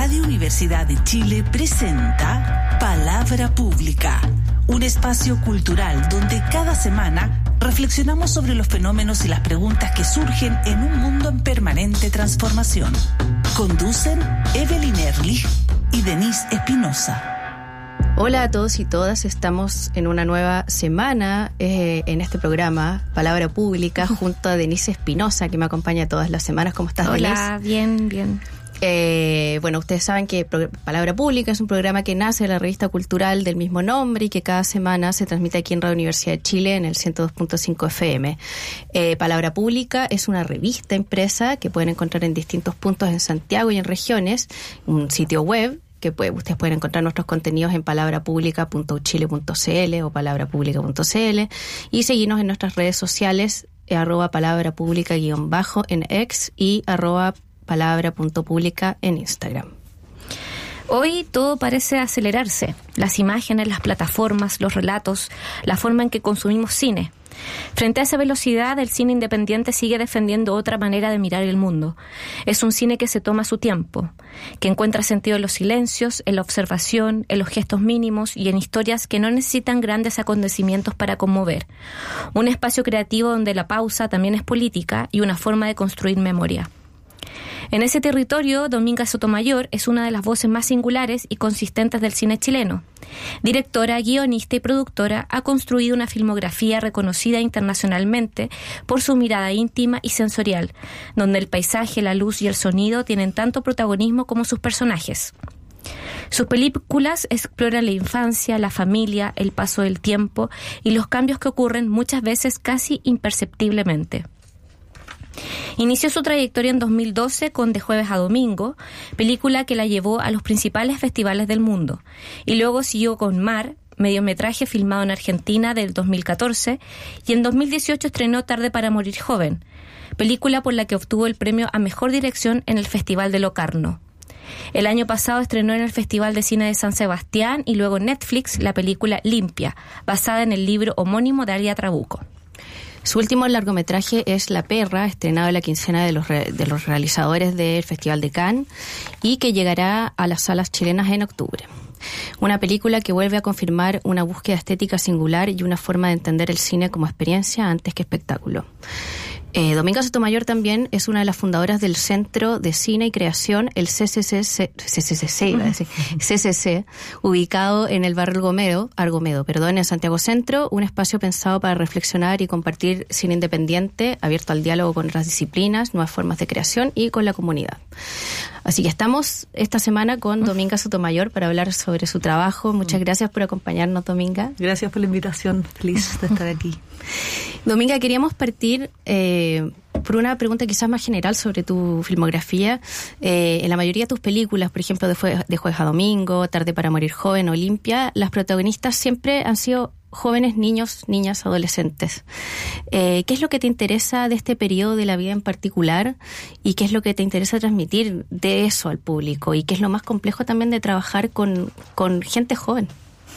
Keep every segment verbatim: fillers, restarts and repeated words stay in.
Radio Universidad de Chile presenta Palabra Pública, un espacio cultural donde cada semana reflexionamos sobre los fenómenos y las preguntas que surgen en un mundo en permanente transformación. Conducen Evelyn Ehrlich y Denise Espinosa. Hola a todos y todas, estamos en una nueva semana eh, en este programa, Palabra Pública, junto a Denise Espinosa, que me acompaña todas las semanas. ¿Cómo estás, Denise? Hola, bien, bien. Eh, bueno, ustedes saben que Palabra Pública es un programa que nace de la revista cultural del mismo nombre y que cada semana se transmite aquí en Radio Universidad de Chile en el ciento dos punto cinco F M. Eh, Palabra Pública es una revista impresa que pueden encontrar en distintos puntos en Santiago y en regiones, un sitio web que puede, ustedes pueden encontrar nuestros contenidos en palabra pública punto u chile punto c l o palabra pública punto c l y seguirnos en nuestras redes sociales eh, arroba palabra pública guión bajo en X y arroba palabra punto pública en Instagram. Hoy todo parece acelerarse. Las imágenes, las plataformas, los relatos, la forma en que consumimos cine. Frente a esa velocidad, el cine independiente sigue defendiendo otra manera de mirar el mundo. Es un cine que se toma su tiempo, que encuentra sentido en los silencios, en la observación, en los gestos mínimos y en historias que no necesitan grandes acontecimientos para conmover. Un espacio creativo donde la pausa también es política y una forma de construir memoria. En ese territorio, Dominga Sotomayor es una de las voces más singulares y consistentes del cine chileno. Directora, guionista y productora, ha construido una filmografía reconocida internacionalmente por su mirada íntima y sensorial, donde el paisaje, la luz y el sonido tienen tanto protagonismo como sus personajes. Sus películas exploran la infancia, la familia, el paso del tiempo y los cambios que ocurren muchas veces casi imperceptiblemente. Inició su trayectoria en dos mil doce con De jueves a domingo, película que la llevó a los principales festivales del mundo, y luego siguió con Mar, mediometraje filmado en Argentina del dos mil catorce, y en dos mil dieciocho estrenó Tarde para morir joven, película por la que obtuvo el premio a Mejor Dirección en el Festival de Locarno. El año pasado estrenó en el Festival de Cine de San Sebastián y luego en Netflix la película Limpia, basada en el libro homónimo de Alia Trabuco. Su último largometraje es La Perra, estrenado en la quincena de los, re, de los realizadores del Festival de Cannes y que llegará a las salas chilenas en octubre. Una película que vuelve a confirmar una búsqueda estética singular y una forma de entender el cine como experiencia antes que espectáculo. Eh, Dominga Sotomayor también es una de las fundadoras del Centro de Cine y Creación, el C C C, C C C, iba a decir, C C C, ubicado en el barrio Argomedo, Argomedo, perdón, en Santiago Centro, un espacio pensado para reflexionar y compartir cine independiente, abierto al diálogo con otras disciplinas, nuevas formas de creación y con la comunidad. Así que estamos esta semana con Dominga Sotomayor para hablar sobre su trabajo. Muchas gracias por acompañarnos, Dominga. Gracias por la invitación, feliz de estar aquí. Dominga, queríamos partir eh, por una pregunta quizás más general sobre tu filmografía. Eh, en la mayoría de tus películas, por ejemplo, de, Jue- de Jueves a Domingo, Tarde para morir joven, Olimpia, las protagonistas siempre han sido jóvenes, niños, niñas, adolescentes. Eh, ¿Qué es lo que te interesa de este periodo de la vida en particular y qué es lo que te interesa transmitir de eso al público? ¿Y qué es lo más complejo también de trabajar con, con gente joven?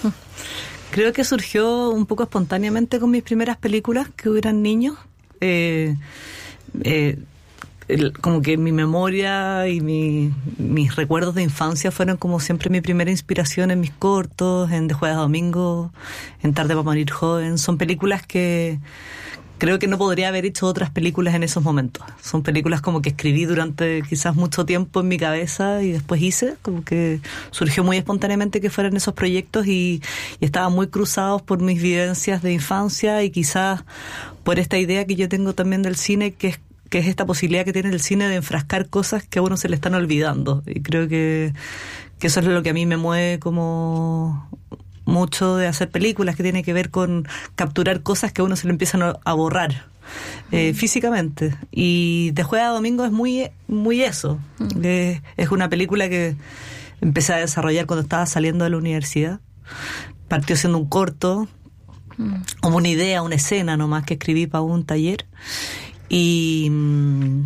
Creo que surgió un poco espontáneamente con mis primeras películas, que eran niños. Eh, eh, el, como que mi memoria y mi, mis recuerdos de infancia fueron como siempre mi primera inspiración en mis cortos, en De jueves a domingo, en Tarde para morir joven. Son películas que creo que no podría haber hecho otras películas en esos momentos. Son películas como que escribí durante quizás mucho tiempo en mi cabeza y después hice, como que surgió muy espontáneamente que fueran esos proyectos y, y estaban muy cruzados por mis vivencias de infancia y quizás por esta idea que yo tengo también del cine, que es que es esta posibilidad que tiene el cine de enfrascar cosas que a uno se le están olvidando. Y creo que, que eso es lo que a mí me mueve como mucho de hacer películas, que tiene que ver con capturar cosas que a uno se le empiezan a borrar eh, mm. físicamente. Y De jueves a domingo es muy, muy eso. Mm. Eh, es una película que empecé a desarrollar cuando estaba saliendo de la universidad. Partió siendo un corto, mm. como una idea, una escena nomás que escribí para un taller. Y,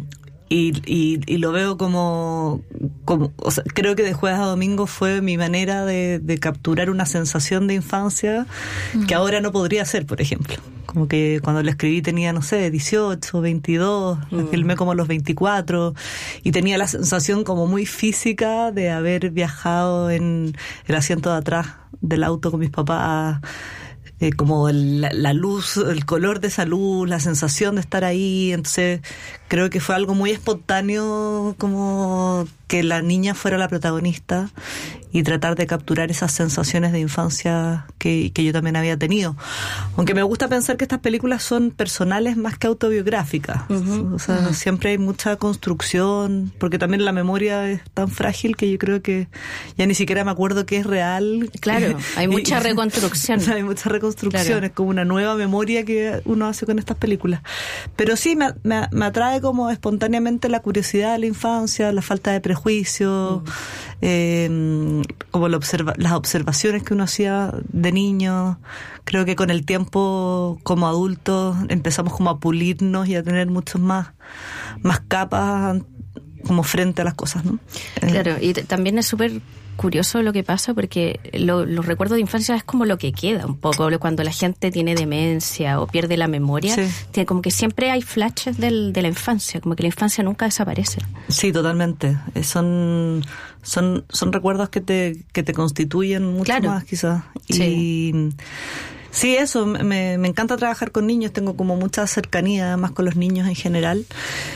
y, y, y lo veo como, como o sea, creo que de jueves a domingo fue mi manera de, de capturar una sensación de infancia mm. que ahora no podría hacer, por ejemplo. Como que cuando la escribí tenía, no sé, dieciocho, veintidós, mm. la filmé como a los veinticuatro y tenía la sensación como muy física de haber viajado en el asiento de atrás del auto con mis papás. Eh, como el, la, la luz, el color de esa luz, la sensación de estar ahí. Entonces creo que fue algo muy espontáneo, como que la niña fuera la protagonista y tratar de capturar esas sensaciones de infancia que, que yo también había tenido. Aunque me gusta pensar que estas películas son personales más que autobiográficas. Uh-huh. O sea, uh-huh. siempre hay mucha construcción, porque también la memoria es tan frágil que yo creo que ya ni siquiera me acuerdo qué es real. Claro, hay mucha reconstrucción. Hay mucha reconstrucción, claro. Es como una nueva memoria que uno hace con estas películas. Pero sí, me, me, me atrae como espontáneamente la curiosidad de la infancia, la falta de prejuicio, uh-huh. eh, como la observa- las observaciones que uno hacía de niño. Creo que con el tiempo, como adultos, empezamos como a pulirnos y a tener muchos más, más capas como frente a las cosas, ¿no? Claro, eh. y t- también es súper curioso lo que pasa, porque lo, los recuerdos de infancia es como lo que queda un poco, cuando la gente tiene demencia o pierde la memoria, sí. tiene, como que siempre hay flashes del, de la infancia, como que la infancia nunca desaparece. Sí, totalmente. Eh, son son son recuerdos que te que te constituyen mucho claro. más, quizás. Sí. Y sí, eso, me, me encanta trabajar con niños, tengo como mucha cercanía además con los niños en general.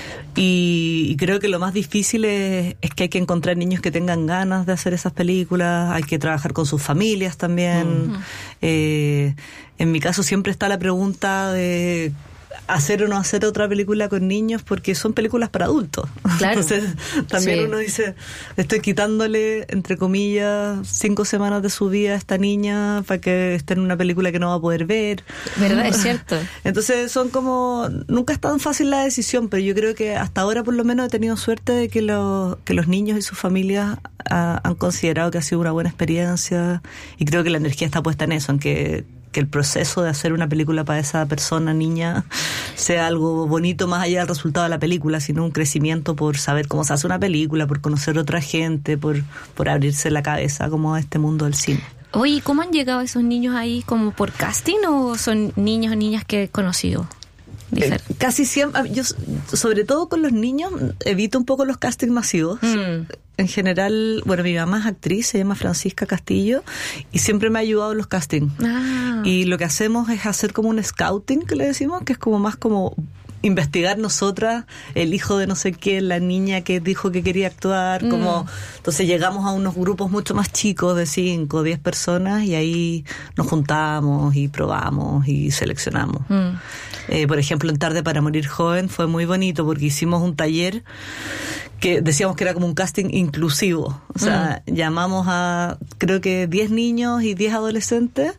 Y, y creo que lo más difícil es, es que hay que encontrar niños que tengan ganas de hacer esas películas, hay que trabajar con sus familias también. Uh-huh. Eh, en mi caso siempre está la pregunta de hacer o no hacer otra película con niños, porque son películas para adultos. Claro. Entonces también sí. uno dice, estoy quitándole, entre comillas, cinco semanas de su vida a esta niña para que esté en una película que no va a poder ver. ¿Verdad? Es cierto. Entonces son como, nunca es tan fácil la decisión, pero yo creo que hasta ahora por lo menos he tenido suerte de que los, que los niños y sus familias ha, han considerado que ha sido una buena experiencia, y creo que la energía está puesta en eso, en que que el proceso de hacer una película para esa persona, niña, sea algo bonito más allá del resultado de la película, sino un crecimiento por saber cómo se hace una película, por conocer a otra gente, por, por abrirse la cabeza como a este mundo del cine. Oye, ¿cómo han llegado esos niños ahí? ¿Como por casting o son niños o niñas que he conocido? Eh, casi siempre, yo sobre todo con los niños evito un poco los castings masivos. Mm. En general, bueno, mi mamá es actriz, se llama Francisca Castillo, y siempre me ha ayudado en los castings. Ah. Y lo que hacemos es hacer como un scouting, que le decimos, que es como más como investigar nosotras el hijo de no sé qué, la niña que dijo que quería actuar, mm. como entonces llegamos a unos grupos mucho más chicos de cinco o diez personas y ahí nos juntamos y probamos y seleccionamos. Mm. Eh, por ejemplo, en Tarde para Morir Joven fue muy bonito porque hicimos un taller que decíamos que era como un casting inclusivo. O sea, mm. llamamos a creo que diez niños y diez adolescentes,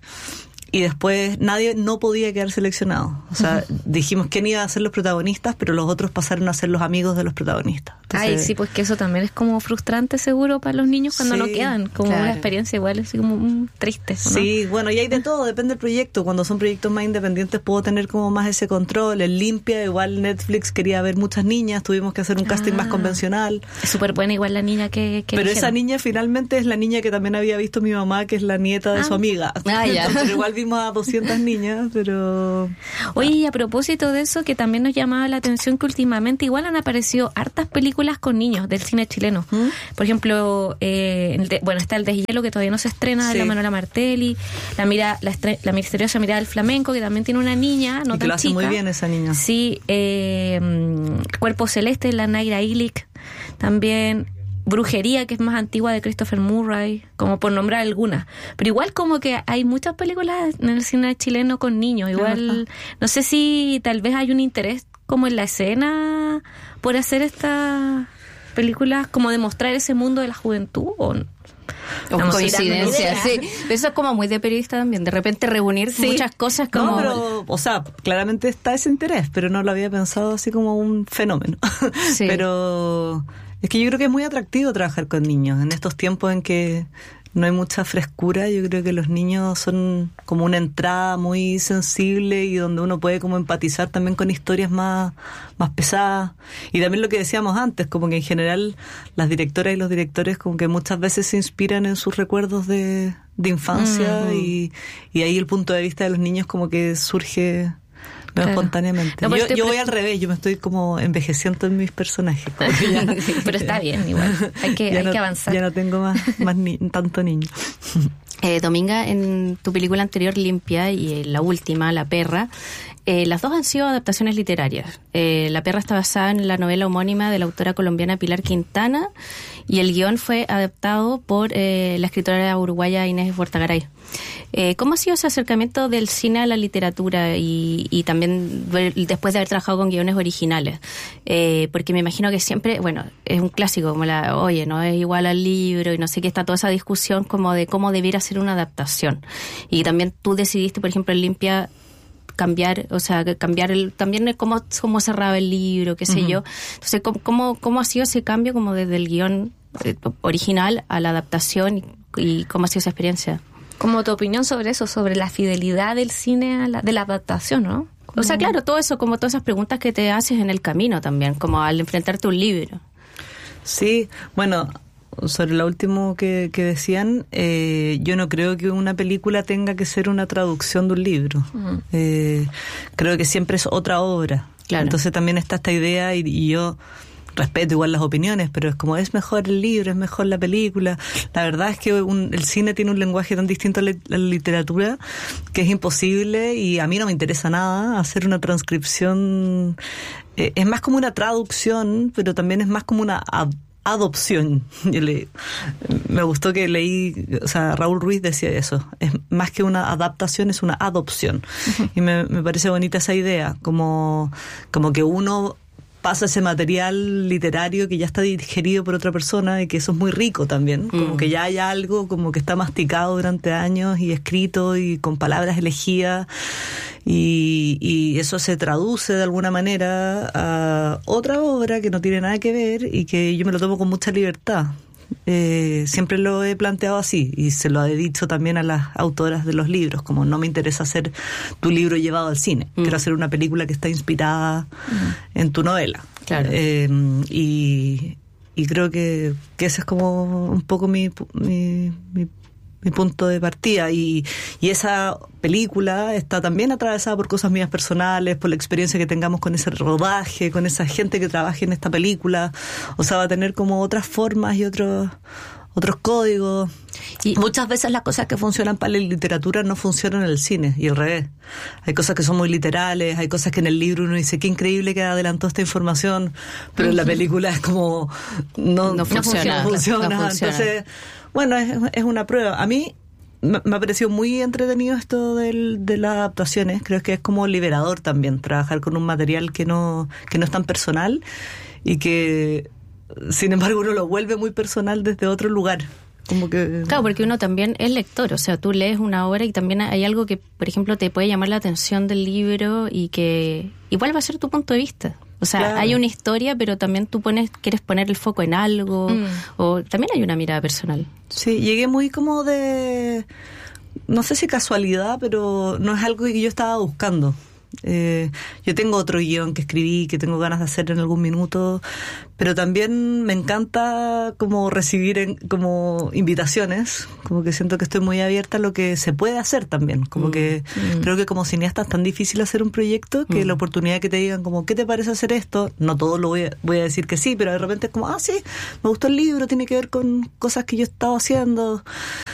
y después nadie no podía quedar seleccionado. O sea, uh-huh. dijimos quién iba a ser los protagonistas, pero los otros pasaron a ser los amigos de los protagonistas. Entonces, ay, sí, pues que eso también es como frustrante seguro para los niños cuando sí, no quedan, como claro. una experiencia igual, así como um, triste, ¿no? Sí, bueno, y hay de todo, depende del proyecto. Cuando son proyectos más independientes puedo tener como más ese control. En Limpia, igual Netflix quería ver muchas niñas, tuvimos que hacer un casting ah, más convencional. Es súper buena igual la niña que, que pero dijeron. Esa niña finalmente es la niña que también había visto mi mamá, que es la nieta de ah. su amiga. Ah, ya. Pero igual vimos a doscientas niñas, pero... Oye, y a propósito de eso, que también nos llamaba la atención que últimamente igual han aparecido hartas películas con niños del cine chileno. ¿Mm? Por ejemplo, eh, el de, bueno, está El Deshielo, que todavía no se estrena, sí. de la Manuela Martelli, la mira, la, estre- la misteriosa mirada del flamenco, que también tiene una niña, no y que tan lo hace chica. muy bien esa niña. Sí, eh, Cuerpo Celeste, la Naira Illich, también... Brujería, que es más antigua, de Christopher Murray, como por nombrar algunas. Pero igual como que hay muchas películas en el cine chileno con niños. Igual, no sé si tal vez hay un interés como en la escena por hacer estas películas, como demostrar ese mundo de la juventud, o no. O coincidencia, sí. Eso es como muy de periodista también, de repente reunir sí. muchas cosas como... No, pero, o sea, claramente está ese interés, pero no lo había pensado así como un fenómeno. Sí. Pero... es que yo creo que es muy atractivo trabajar con niños en estos tiempos en que no hay mucha frescura. Yo creo que los niños son como una entrada muy sensible y donde uno puede como empatizar también con historias más, más pesadas. Y también lo que decíamos antes, como que en general las directoras y los directores como que muchas veces se inspiran en sus recuerdos de, de infancia mm. y, y ahí el punto de vista de los niños como que surge... Claro. Espontáneamente. No, yo, yo voy al revés, yo me estoy como envejeciendo en mis personajes. Ya, pero está bien, igual. Hay que, hay no, que avanzar. Ya no tengo más, más ni, tanto niño. Eh, Dominga, en tu película anterior, Limpia, y la última, La Perra, eh, las dos han sido adaptaciones literarias. Eh, La Perra está basada en la novela homónima de la autora colombiana Pilar Quintana y el guión fue adaptado por eh, la escritora uruguaya Inés Bortagaray. Eh, ¿Cómo ha sido ese acercamiento del cine a la literatura y, y también después de haber trabajado con guiones originales? Eh, porque me imagino que siempre, bueno, es un clásico como la, oye, no es igual al libro y no sé qué, está toda esa discusión como de cómo debiera ser una adaptación. Y también tú decidiste, por ejemplo, en Limpia cambiar, o sea, cambiar el, también cómo, cómo cerraba el libro, qué sé uh-huh. yo. Entonces, ¿cómo, cómo, ¿cómo ha sido ese cambio como desde el guión original a la adaptación y, y cómo ha sido esa experiencia? Como tu opinión sobre eso, sobre la fidelidad del cine a la, de la adaptación, ¿no? O sea, claro, todo eso, como todas esas preguntas que te haces en el camino también, como al enfrentarte a un libro. Sí, bueno, sobre lo último que, que decían, eh, yo no creo que una película tenga que ser una traducción de un libro. Uh-huh. Eh, creo que siempre es otra obra. Claro. Entonces también está esta idea y, y yo... respeto igual las opiniones, pero es como es mejor el libro, es mejor la película. La verdad es que un, el cine tiene un lenguaje tan distinto a la, a la literatura que es imposible y a mí no me interesa nada hacer una transcripción. Eh, es más como una traducción, pero también es más como una ad, adopción. Yo le, me gustó que leí, o sea, Raúl Ruiz decía eso, es más que una adaptación, es una adopción. Uh-huh. Y me, me parece bonita esa idea, como, como que uno pasa ese material literario que ya está digerido por otra persona y que eso es muy rico también, como mm. que ya hay algo como que está masticado durante años y escrito y con palabras elegidas y, y eso se traduce de alguna manera a otra obra que no tiene nada que ver y que yo me lo tomo con mucha libertad. Eh, siempre lo he planteado así y se lo he dicho también a las autoras de los libros, como no me interesa hacer tu libro llevado al cine, mm. quiero hacer una película que está inspirada mm. en tu novela. Claro. Eh, y, y creo que, que ese es como un poco mi, mi, mi mi punto de partida y, y esa película está también atravesada por cosas mías personales, por la experiencia que tengamos con ese rodaje, con esa gente que trabaje en esta película, o sea, va a tener como otras formas y otros otros códigos. Y muchas veces las cosas que funcionan para la literatura no funcionan en el cine y al revés. Hay cosas que son muy literales, hay cosas que en el libro uno dice qué increíble que adelantó esta información, pero en la película es como no, no funciona, no funciona. No funciona. Entonces, bueno, es, es una prueba. A mí me, me ha parecido muy entretenido esto del, de las adaptaciones. Creo que es como liberador también trabajar con un material que no que no es tan personal y que sin embargo uno lo vuelve muy personal desde otro lugar. Como que... Claro, porque uno también es lector, o sea, tú lees una obra y también hay algo que, por ejemplo, te puede llamar la atención del libro y que igual va a ser tu punto de vista. O sea, claro. Hay una historia, pero también tú pones quieres poner el foco en algo, mm. o también hay una mirada personal. Sí, llegué muy como de, no sé si casualidad, pero no es algo que yo estaba buscando. Eh, yo tengo otro guión que escribí que tengo ganas de hacer en algún minuto, pero también me encanta como recibir en, como invitaciones, como que siento que estoy muy abierta a lo que se puede hacer también, como mm. que mm. creo que como cineasta es tan difícil hacer un proyecto que mm. la oportunidad que te digan como ¿qué te parece hacer esto? No todo lo voy a, voy a decir que sí, pero de repente es como ah sí, me gustó el libro, tiene que ver con cosas que yo he estado haciendo.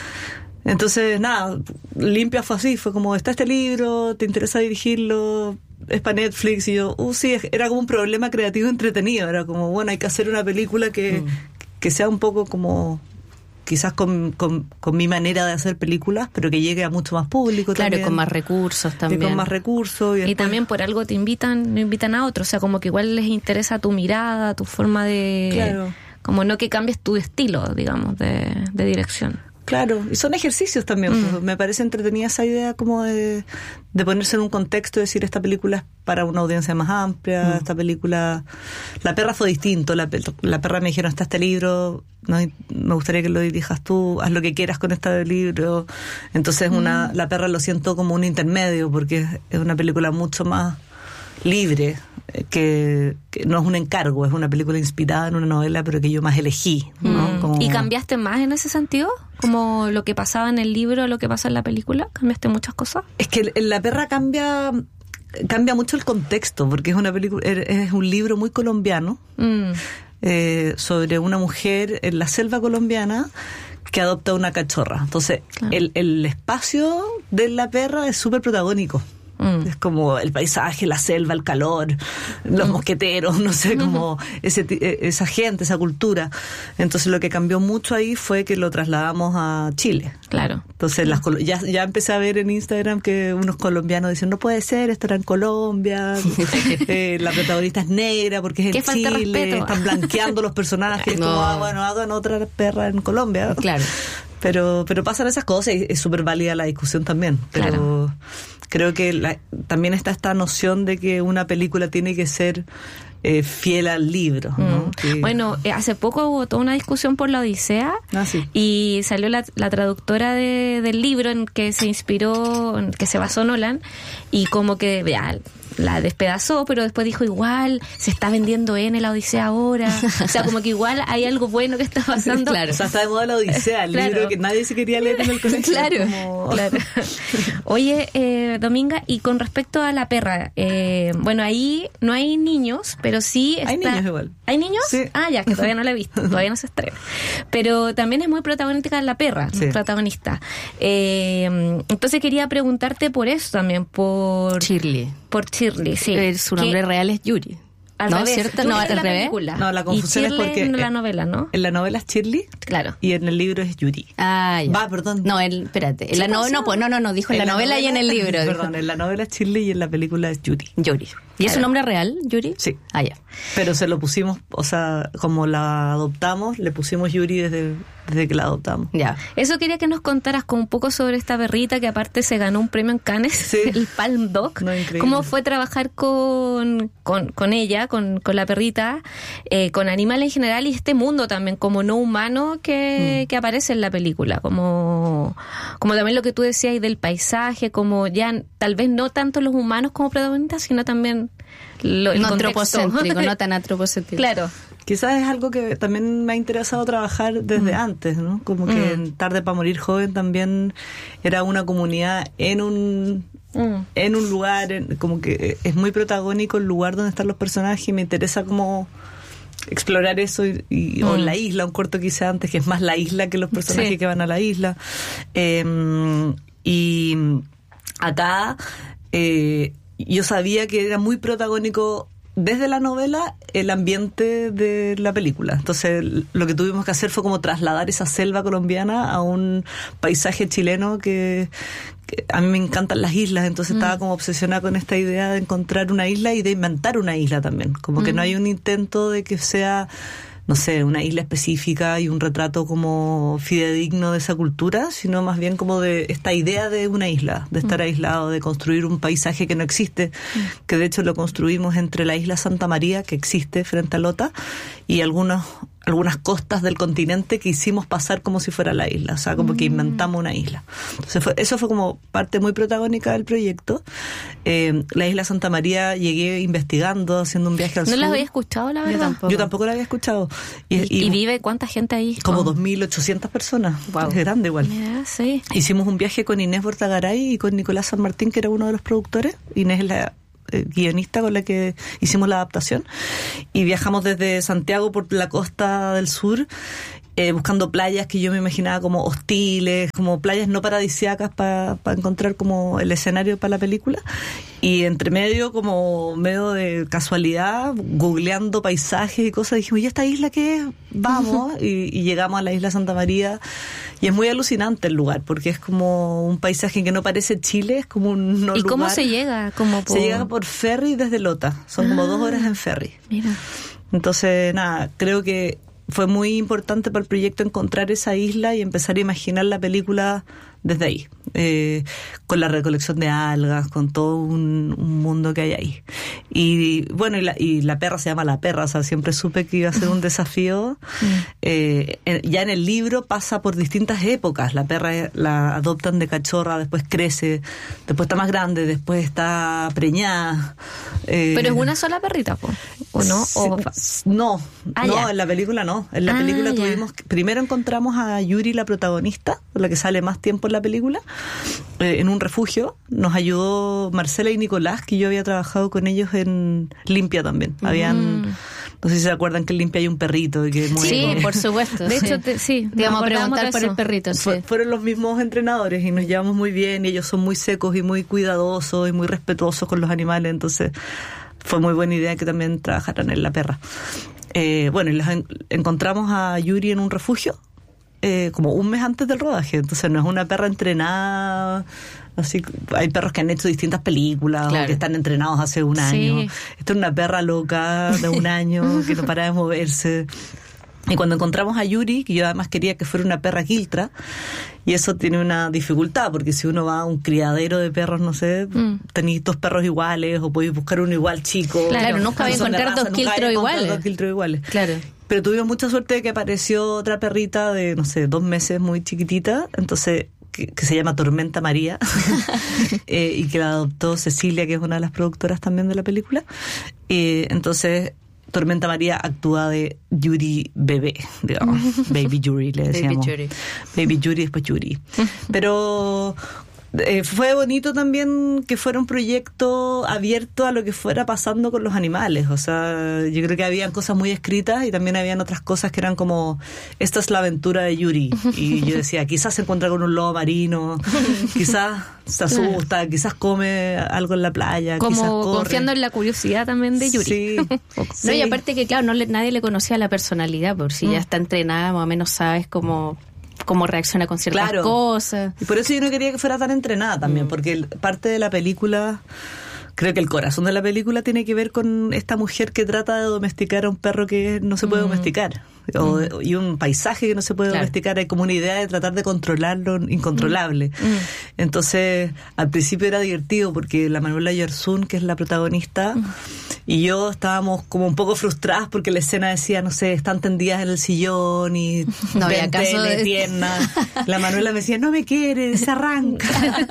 Entonces, nada, Limpia fue así, fue como, está este libro, ¿te interesa dirigirlo? Es para Netflix, y yo, uh, sí, era como un problema creativo entretenido, era como, bueno, hay que hacer una película que, mm. que sea un poco como, quizás con, con, con mi manera de hacer películas, pero que llegue a mucho más público claro, también. Claro, con más recursos también. Y con más recursos. Y, después... y también por algo te invitan, no invitan a otros, o sea, como que igual les interesa tu mirada, tu forma de... Claro. Como no que cambies tu estilo, digamos, de, de dirección. Claro, y son ejercicios también. Mm. Pues, me parece entretenida esa idea como de, de ponerse en un contexto y decir esta película es para una audiencia más amplia, mm. esta película... La perra fue distinto, la, la perra me dijeron, está este libro, no, me gustaría que lo dirijas tú, haz lo que quieras con este libro. Entonces una, mm. La perra lo siento como un intermedio, porque es, es una película mucho más libre, que, que no es un encargo, es una película inspirada en una novela, pero que yo más elegí, ¿no? Mm. Como... ¿Y cambiaste más en ese sentido? Como lo que pasaba en el libro, lo que pasa en la película, ¿cambiaste muchas cosas? Es que La perra cambia cambia mucho el contexto, porque es una película, es un libro muy colombiano, mm. eh, sobre una mujer en la selva colombiana que adopta una cachorra. Entonces, claro. el, el espacio de La perra es súper protagónico. Mm. Es como el paisaje, la selva, el calor, los mm. mosqueteros, no sé, como ese, esa gente, esa cultura. Entonces lo que cambió mucho ahí fue que lo trasladamos a Chile. Claro. Entonces las, ya, ya empecé a ver en Instagram que unos colombianos dicen, no puede ser, esto era en Colombia, eh, la protagonista es negra porque es en Chile, están blanqueando los personajes, no. Como, ah, bueno, hagan otra perra en Colombia. Claro. Pero, pero pasan esas cosas y es súper válida la discusión también. Pero claro. Creo que la, también está esta noción de que una película tiene que ser eh, fiel al libro, ¿no? Mm. Que... Bueno, eh, hace poco hubo toda una discusión por la Odisea, ah, sí. y salió la, la traductora de, del libro en que se inspiró, en que se basó Nolan, y como que ya, la despedazó, pero después dijo igual, se está vendiendo N la Odisea ahora. O sea, como que igual hay algo bueno que está pasando. Claro. O sea, está de moda la Odisea, el claro. libro que nadie se quería leer en el colegio. Claro, como... claro. Oye, eh, Dominga, y con respecto a La perra, eh, bueno, ahí no hay niños, pero sí está... Hay niños igual. ¿Hay niños? Sí. Ah, ya, que todavía no la he visto, todavía no se estrena. Pero también es muy protagonística La perra, sí. protagonista. Eh, entonces quería preguntarte por eso también, por... Shirley. Por Shirley, sí. Eh, su nombre que, real es Yuri. Al ¿No? revés. ¿Cierto? Yuri No, es al la revés. película. No, la confusión y es porque... en la novela, ¿no? En la novela es Shirley. Claro. Y en el libro es Yuri. Ah, ya. Va, perdón. No, el, espérate. En la no, no, pues no, no, no, dijo en, en la, la novela, novela y en el libro. Perdón, en la novela es Shirley y en la película es Yuri. Yuri. ¿Y es su nombre real, Yuri? Sí. Ah, ya. Pero se lo pusimos, o sea, como la adoptamos, le pusimos Yuri desde, desde que la adoptamos. Ya. Eso quería que nos contaras con un poco sobre esta perrita que aparte se ganó un premio en Cannes, sí. el Palm Dog. No, increíble. ¿Cómo fue trabajar con, con, con ella, con, con la perrita, eh, con animales en general y este mundo también como no humano que, mm. que aparece en la película? Como, como también lo que tú decías del paisaje, como ya tal vez no tanto los humanos como protagonistas, sino también lo, el no contexto. antropocéntrico, no tan antropocéntrico. Claro. Quizás es algo que también me ha interesado trabajar desde mm. antes, ¿no? Como que mm. en Tarde para morir joven también era una comunidad en un mm. en un lugar, en, como que es muy protagónico el lugar donde están los personajes y me interesa como explorar eso y, y, mm. o la isla, un corto que hice antes que es más la isla que los personajes sí. que van a la isla. Eh, y acá eh, yo sabía que era muy protagónico desde la novela el ambiente de la película. Entonces lo que tuvimos que hacer fue como trasladar esa selva colombiana a un paisaje chileno que, que a mí me encantan las islas, entonces mm. estaba como obsesionada con esta idea de encontrar una isla y de inventar una isla también. Como mm. que no hay un intento de que sea, no sé, una isla específica y un retrato como fidedigno de esa cultura, sino más bien como de esta idea de una isla, de estar mm. aislado, de construir un paisaje que no existe, mm. que de hecho lo construimos entre la isla Santa María, que existe frente a Lota, y algunos algunas costas del continente que hicimos pasar como si fuera la isla, o sea, como mm. que inventamos una isla. Entonces fue, eso fue como parte muy protagónica del proyecto. Eh, la isla Santa María llegué investigando, haciendo un viaje al ¿No sur. la había escuchado, la verdad? Yo tampoco, Yo tampoco la había escuchado. ¿Y, y, y vive cuánta gente ahí? Como oh. dos mil ochocientas personas. Wow. Es grande igual. Yeah, sí. Hicimos un viaje con Inés Bortagaray y con Nicolás San Martín, que era uno de los productores. Inés es la eh, guionista con la que hicimos la adaptación. Y viajamos desde Santiago por la costa del sur, eh, buscando playas que yo me imaginaba como hostiles, como playas no paradisíacas para pa encontrar como el escenario para la película. Y entre medio, como medio de casualidad, googleando paisajes y cosas, dijimos, ¿y esta isla qué es? Vamos. y, y llegamos a la isla Santa María. Y es muy alucinante el lugar, porque es como un paisaje que no parece Chile, es como un no ¿Y lugar. cómo se llega? Como por... Se llega por ferry desde Lota. Son ah, como dos horas en ferry. Mira. Entonces, nada, creo que fue muy importante para el proyecto encontrar esa isla y empezar a imaginar la película desde ahí, eh, con la recolección de algas, con todo un, un mundo que hay ahí. Y bueno, y la, y la perra se llama La Perra, o sea, siempre supe que iba a ser un desafío. Eh, en, ya en el libro pasa por distintas épocas. La perra la adoptan de cachorra, después crece, después está más grande, después está preñada. Eh, Pero es una sola perrita, po, ¿o no? O... No, ah, no, ya. en la película no. En la ah, película ya. tuvimos, primero encontramos a Yuri, la protagonista, la que sale más tiempo en la película, eh, en un refugio. Nos ayudó Marcela y Nicolás, que yo había trabajado con ellos en Limpia también. Habían, Mm. no sé si se acuerdan que en Limpia hay un perrito y que muere. Sí, con- por supuesto. De sí. hecho, te- sí, Te íbamos a nos acordamos preguntar de por eso. el perrito. Sí. Fue- fueron los mismos entrenadores y nos llevamos muy bien, y ellos son muy secos y muy cuidadosos y muy respetuosos con los animales, entonces fue muy buena idea que también trabajaran en La Perra. Eh, bueno, y las en- encontramos a Yuri en un refugio eh, como un mes antes del rodaje, entonces no es una perra entrenada. Así, hay perros que han hecho distintas películas, Claro. o que están entrenados hace un Sí. año. Esta es una perra loca de un año que no para de moverse. Y cuando encontramos a Yuri, que yo además quería que fuera una perra quiltra, y eso tiene una dificultad, porque si uno va a un criadero de perros, no sé, Mm. tenéis dos perros iguales, o podéis buscar uno igual chico. Claro, nunca vais a Si son de encontrar dos nunca vais a quiltros encontrar iguales. dos quiltros iguales. Claro. Pero tuvimos mucha suerte de que apareció otra perrita de, no sé, dos meses, muy chiquitita, entonces, que, que se llama Tormenta María, eh, y que la adoptó Cecilia, que es una de las productoras también de la película. Eh, entonces, Tormenta María actúa de Yuri bebé, digamos. Baby Yuri, le decíamos. Yuri. Baby Yuri, después Yuri. Pero... Eh, fue bonito también que fuera un proyecto abierto a lo que fuera pasando con los animales. O sea, yo creo que habían cosas muy escritas y también habían otras cosas que eran como, esta es la aventura de Yuri. Y yo decía, quizás se encuentra con un lobo marino, quizás se asusta, quizás come algo en la playa, quizás Como corre. confiando en la curiosidad también de Yuri. Sí. No, Sí. y aparte que, claro, no le- nadie le conocía la personalidad, por si ya está entrenada, más o menos sabes cómo, cómo reacciona con ciertas Claro. cosas. Y por eso yo no quería que fuera tan entrenada también, porque el- parte de la película, creo que el corazón de la película tiene que ver con esta mujer que trata de domesticar a un perro que no se puede domesticar, o, y un paisaje que no se puede Claro. domesticar. Hay como una idea de tratar de controlar lo incontrolable. Entonces, al principio era divertido porque la Manuela Yarsun, que es la protagonista, y yo estábamos como un poco frustradas porque la escena decía, no sé, están tendidas en el sillón y No había ven caso tele, de- tierna. La Manuela me decía, no me quiere, se arranca.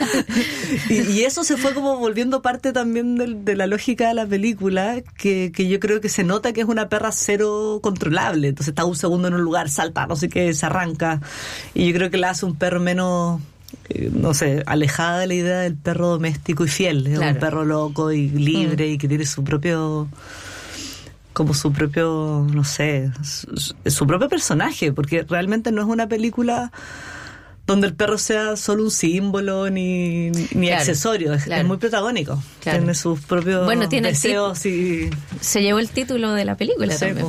y, y eso se fue como volviendo parte también del- de la lógica de la película, que, que yo creo que se nota que es una perra cero controlable. Entonces está un segundo en un lugar, salta, no sé qué, se arranca. Y yo creo que la hace un perro menos, eh, no sé, alejada de la idea del perro doméstico y fiel. Es Claro. un perro loco y libre y que tiene su propio... como su propio, no sé, su, su propio personaje, porque realmente no es una película donde el perro sea solo un símbolo ni, ni Claro, accesorio, es, claro. es muy protagónico, Claro. tiene sus propios Bueno, tiene el deseos y... Se llevó el título de la película Sí, también. po.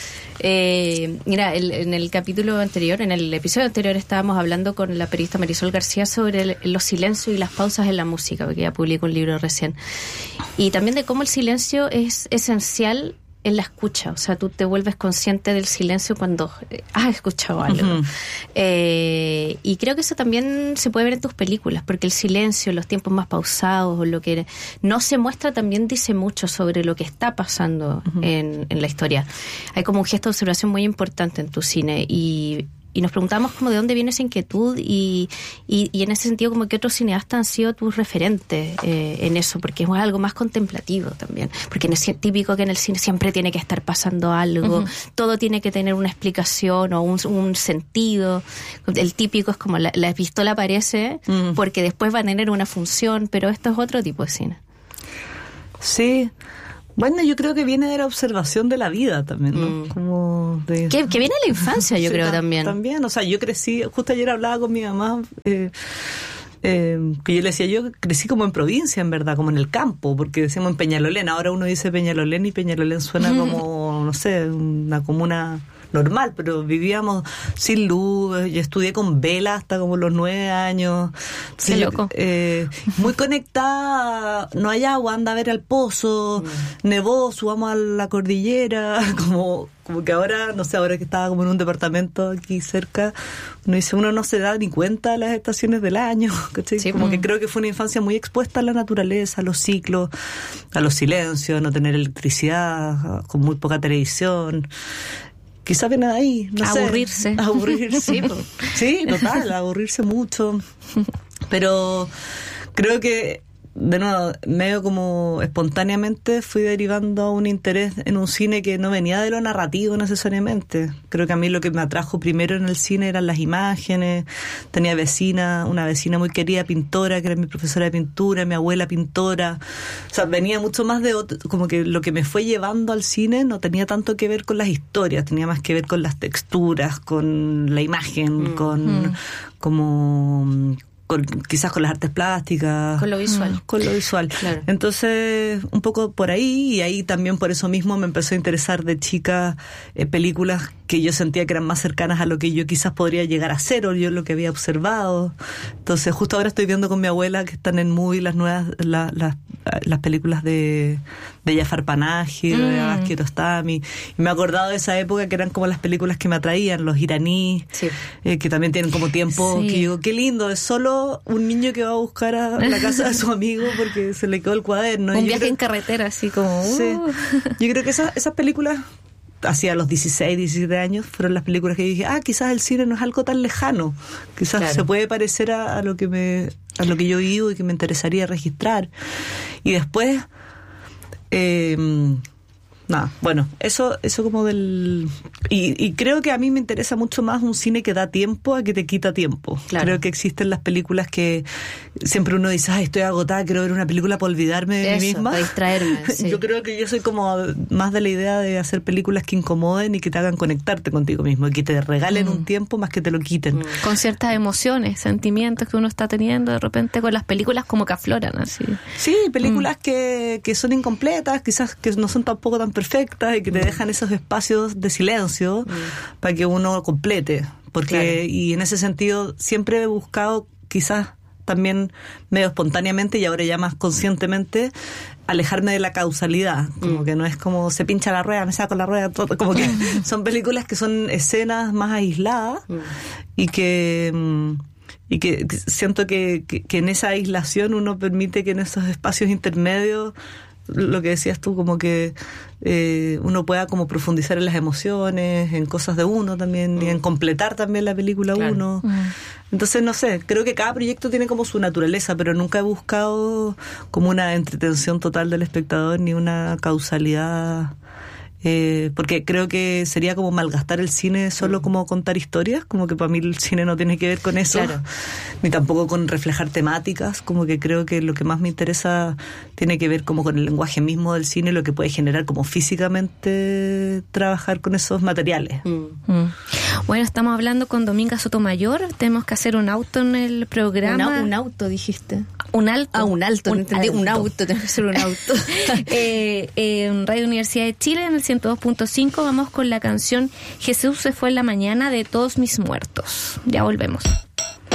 Eh, mira, el- en el capítulo anterior, en el episodio anterior, estábamos hablando con la periodista Marisol García sobre el- los silencios y las pausas en la música, porque ella publicó un libro recién. Y también de cómo el silencio es esencial en la escucha. O sea, tú te vuelves consciente del silencio cuando eh, has escuchado algo. Ujú. Eh, y creo que eso también se puede ver en tus películas, porque el silencio, los tiempos más pausados, o lo que no se muestra, también dice mucho sobre lo que está pasando en, en la historia. Hay como un gesto de observación muy importante en tu cine, y, y nos preguntamos como de dónde viene esa inquietud, y, y, y en ese sentido como que otros cineastas han sido tus referentes eh, en eso, porque es algo más contemplativo también, porque no es típico que en el cine siempre tiene que estar pasando algo, Ujú. todo tiene que tener una explicación o un, un sentido. El típico es como la, la pistola aparece Mm. porque después va a tener una función, pero esto es otro tipo de cine. Sí. Bueno, yo creo que viene de la observación de la vida también, ¿no? Mm. Como de... Que, que viene de la infancia, yo Sí, creo tam- también. También, o sea, yo crecí, justo ayer hablaba con mi mamá, eh, eh, que yo le decía, yo crecí como en provincia, en verdad, como en el campo, porque decimos en Peñalolén, ahora uno dice Peñalolén y Peñalolén suena como, no sé, una comuna normal, pero vivíamos sin luz. Yo estudié con vela hasta como los nueve años. Qué loco. Eh, muy conectada, no hay agua, anda a ver al pozo, mm. nevó, subamos a la cordillera, como, como que ahora, no sé, ahora que estaba como en un departamento aquí cerca, uno dice, uno no se da ni cuenta de las estaciones del año, ¿cachai? Sí, como mm. que creo que fue una infancia muy expuesta a la naturaleza, a los ciclos, a los silencios, no tener electricidad, con muy poca televisión. Quizás viene de ahí, no aburrirse. sé. Aburrirse. Sí, sí, total, aburrirse mucho. Pero creo que, de nuevo, medio como espontáneamente fui derivando a un interés en un cine que no venía de lo narrativo necesariamente. Creo que a mí lo que me atrajo primero en el cine eran las imágenes. Tenía vecina, una vecina muy querida, pintora, que era mi profesora de pintura, mi abuela pintora. O sea, venía mucho más de otro, como que lo que me fue llevando al cine no tenía tanto que ver con las historias, tenía más que ver con las texturas, con la imagen, mm. con mm. como... Con, quizás con las artes plásticas. Con lo visual. Con lo visual. Claro. Entonces, un poco por ahí, y ahí también por eso mismo me empezó a interesar de chica eh, películas que yo sentía que eran más cercanas a lo que yo quizás podría llegar a ser, o yo lo que había observado. Entonces, justo ahora estoy viendo con mi abuela que están en movie las nuevas, la, la, las películas de, de Jafar Panahi, mm. de Abbas Kiarostami. Y me he acordado de esa época que eran como las películas que me atraían, los iraníes, sí. eh, que también tienen como tiempo, sí. que digo, qué lindo, es solo un niño que va a buscar a la casa de su amigo porque se le quedó el cuaderno. Un y viaje creo, en carretera, así como... Uh. Sí. Yo creo que esas, esas películas, hacia los dieciséis, diecisiete años, fueron las películas que yo dije, ah, quizás el cine no es algo tan lejano. Quizás claro. se puede parecer a, a lo que me a lo que yo vivo y que me interesaría registrar. Y después... Eh, Nada, bueno, eso eso como del... Y, y creo que a mí me interesa mucho más un cine que da tiempo a que te quita tiempo. Claro. Creo que existen las películas que siempre uno dice, ay, estoy agotada, quiero ver una película para olvidarme de eso, mí misma. Para distraerme, sí. Yo creo que yo soy como más de la idea de hacer películas que incomoden y que te hagan conectarte contigo mismo, y que te regalen mm. un tiempo más que te lo quiten. Mm. Con ciertas emociones, sentimientos que uno está teniendo, de repente con las películas como que afloran así. Sí, películas mm. que, que son incompletas, quizás que no son tampoco tan perfectas y que te mm. dejan esos espacios de silencio mm. para que uno complete, porque claro. y en ese sentido siempre he buscado quizás también medio espontáneamente y ahora ya más conscientemente alejarme de la causalidad, como mm. que no es como se pincha la rueda, me saco la rueda, todo, como que son películas que son escenas más aisladas mm. y que y que siento que, que, que en esa aislación uno permite que en esos espacios intermedios, lo que decías tú, como que eh, uno pueda como profundizar en las emociones, en cosas de uno también, mm. y en completar también la película claro. uno. Mm. Entonces, no sé, creo que cada proyecto tiene como su naturaleza, pero nunca he buscado como una entretención total del espectador ni una causalidad... Eh, porque creo que sería como malgastar el cine solo mm. como contar historias, como que para mí el cine no tiene que ver con eso, claro. ni tampoco con reflejar temáticas, como que creo que lo que más me interesa tiene que ver como con el lenguaje mismo del cine, lo que puede generar como físicamente trabajar con esos materiales. Mm. Mm. Bueno, estamos hablando con Dominga Sotomayor, tenemos que hacer un auto en el programa. Una, un auto, dijiste. Un alto. Ah, un alto, un, no entendí, un auto, tenemos que hacer un auto. eh, eh, en Radio Universidad de Chile, en el ciento dos punto cinco, vamos con la canción Jesús se fue en la mañana de Todos mis muertos. Ya volvemos.